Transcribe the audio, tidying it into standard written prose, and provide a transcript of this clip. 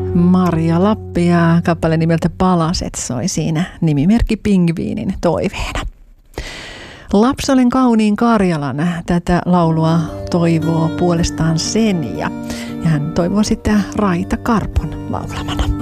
Marja Lappi ja kappale nimeltä Palaset soi siinä nimimerkki Pingviinin toiveena. Lapsolin kauniin Karjalan tätä laulua toivoo puolestaan Senja ja hän toivoo sitä Raita Karpon laulamana.